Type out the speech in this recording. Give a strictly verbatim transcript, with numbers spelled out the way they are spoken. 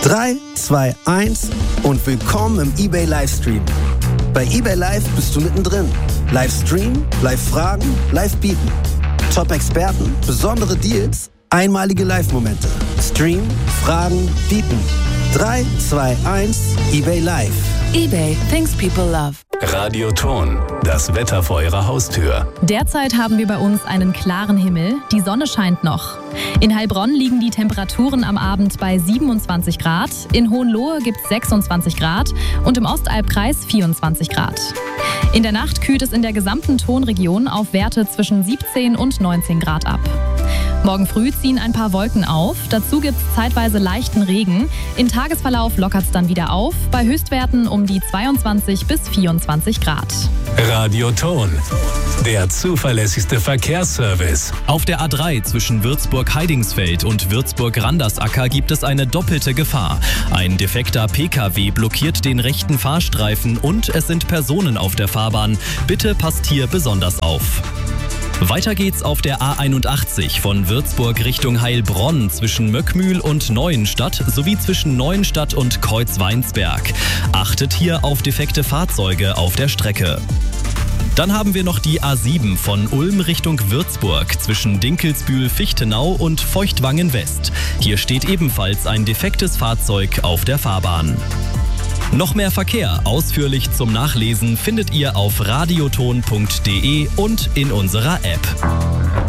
drei, zwei, eins und willkommen im eBay Livestream. Bei eBay Live bist du mittendrin. Livestream, Live-Fragen, Live-Bieten. Top-Experten, besondere Deals, einmalige Live-Momente. Stream, Fragen, Bieten. drei, zwei, eins, eBay Live. eBay, things people love. Radioton, das Wetter vor Ihrer Haustür. Derzeit haben wir bei uns einen klaren Himmel, die Sonne scheint noch. In Heilbronn liegen die Temperaturen am Abend bei siebenundzwanzig Grad, in Hohenlohe gibt es sechsundzwanzig Grad und im Ostalbkreis vierundzwanzig Grad. In der Nacht kühlt es in der gesamten Tonregion auf Werte zwischen siebzehn und neunzehn Grad ab. Morgen früh ziehen ein paar Wolken auf, dazu gibt es zeitweise leichten Regen. Im Tagesverlauf lockert es dann wieder auf, bei Höchstwerten um die zweiundzwanzig bis vierundzwanzig Grad. Radioton, der zuverlässigste Verkehrsservice. Auf der A drei zwischen Würzburg-Heidingsfeld und Würzburg-Randersacker gibt es eine doppelte Gefahr. Ein defekter P K W blockiert den rechten Fahrstreifen und es sind Personen auf der Fahrbahn. Bitte passt hier besonders auf. Weiter geht's auf der A einundachtzig von Würzburg Richtung Heilbronn zwischen Möckmühl und Neuenstadt sowie zwischen Neuenstadt und Kreuzweinsberg. Achtet hier auf defekte Fahrzeuge auf der Strecke. Dann haben wir noch die A sieben von Ulm Richtung Würzburg zwischen Dinkelsbühl-Fichtenau und Feuchtwangen-West. Hier steht ebenfalls ein defektes Fahrzeug auf der Fahrbahn. Noch mehr Verkehr ausführlich zum Nachlesen findet ihr auf radioton punkt de und in unserer App.